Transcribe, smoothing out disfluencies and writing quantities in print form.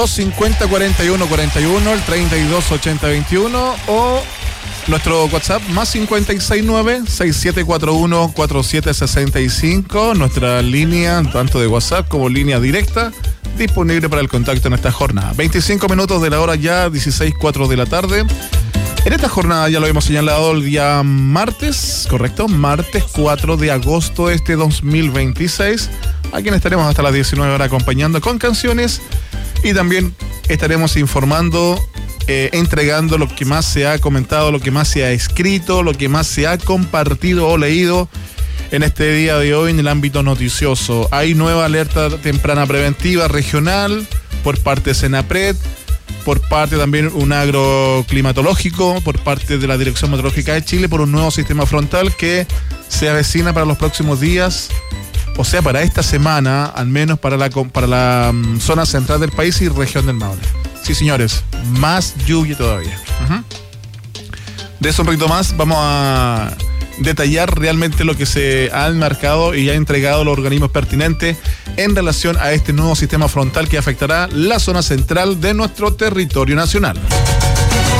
50 41 41, el 32 80 21 o nuestro WhatsApp más 569 6741 4765, nuestra línea tanto de WhatsApp como línea directa disponible para el contacto en esta jornada. 25 minutos de la hora ya, 16:04 de la tarde. En esta jornada ya lo hemos señalado el día martes, correcto, martes 4 de agosto de este 2026, a quien estaremos hasta las 19 horas acompañando con canciones y también estaremos informando, entregando lo que más se ha comentado, lo que más se ha escrito, lo que más se ha compartido o leído en este día de hoy en el ámbito noticioso. Hay nueva alerta temprana preventiva regional por parte de Senapred, por parte también un agroclimatológico, por parte de la Dirección Meteorológica de Chile, por un nuevo sistema frontal que se avecina para los próximos días, o sea, para esta semana, al menos para la zona central del país y región del Maule. Sí, señores, más lluvia todavía. De eso un poquito más vamos a detallar realmente lo que se ha enmarcado y ha entregado los organismos pertinentes en relación a este nuevo sistema frontal que afectará la zona central de nuestro territorio nacional.